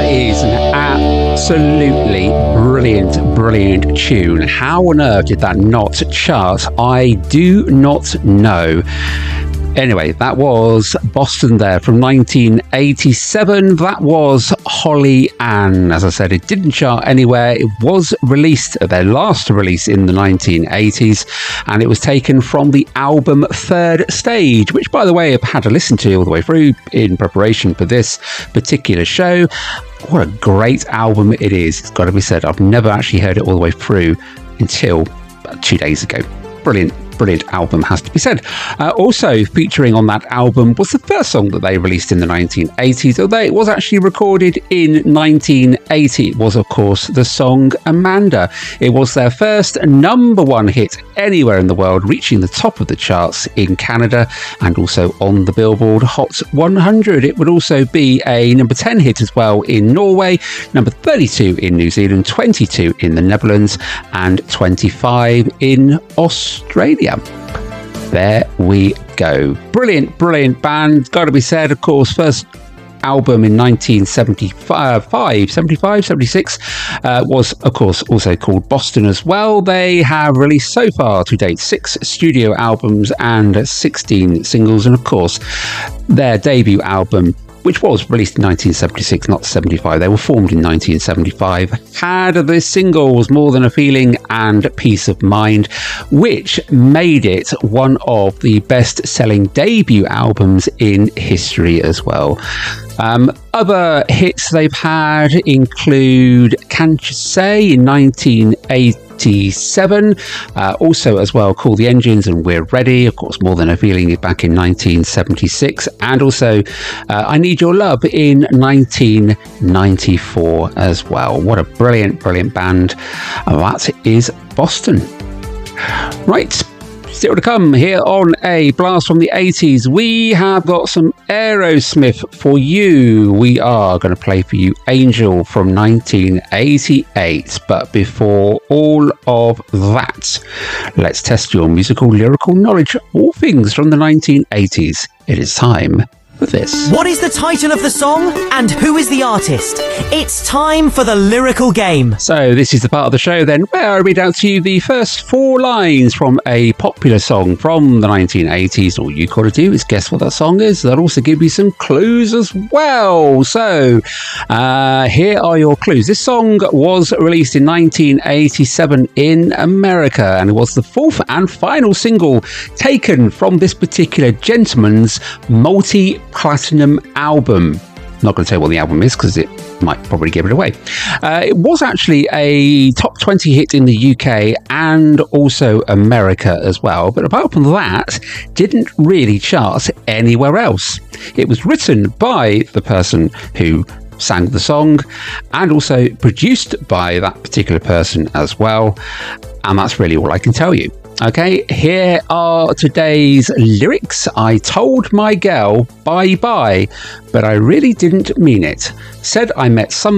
That is an absolutely brilliant tune. How on earth did that not chart? I do not know. Anyway, that was Boston there from 1987. That was Holly Ann. As I said, it didn't chart anywhere. It was released, their last release, in the 1980s, and it was taken from the album Third Stage, which, by the way, I've had to listen to all the way through in preparation for this particular show. What a great album it is, it's got to be said. I've never actually heard it all the way through until about 2 days ago. Brilliant album, has to be said. Also featuring on that album was the first song that they released in the 1980s, although it was actually recorded in 1980. It was, of course, the song Amanda. It was their first #1 hit anywhere in the world, reaching the top of the charts in Canada and also on the Billboard Hot 100. It would also be a #10 hit as well in Norway, #32 in New Zealand, 22 in the Netherlands, and 25 in Australia. There we go. Brilliant band, got to be said. Of course, first album in 1976 was, of course, also called Boston as well. They have released so far to date 6 studio albums and 16 singles, and of course their debut album, which was released in 1976, not 75. They were formed in 1975. Had the singles More Than a Feeling and Peace of Mind, which made it one of the best-selling debut albums in history as well. Other hits they've had include Can't You Say in 1987, also as well Call the Engines and We're Ready, of course More Than a Feeling back in 1976, and also I Need Your Love in 1994 as well. What a brilliant band. That is Boston. Right, still to come here on A Blast from the 80s, we have got some Aerosmith for you. We are going to play for you Angel from 1988. But before all of that, let's test your musical lyrical knowledge, all things from the 1980s. It is time for this. What is the title of the song and who is the artist? It's time for the lyrical game. So this is the part of the show then where I read out to you the first 4 lines from a popular song from the 1980s. All you got to do is guess what that song is. That'll also give you some clues as well. So here are your clues. This song was released in 1987 in America, and it was the 4th and final single taken from this particular gentleman's multi-platinum album. Not going to tell you what the album is because it might probably give it away. It was actually a top 20 hit in the UK and also America as well, but apart from that, didn't really chart anywhere else. It was written by the person who sang the song and also produced by that particular person as well, and that's really all I can tell you. Okay, here are today's lyrics. I told my girl bye-bye, but I really didn't mean it. Said I met some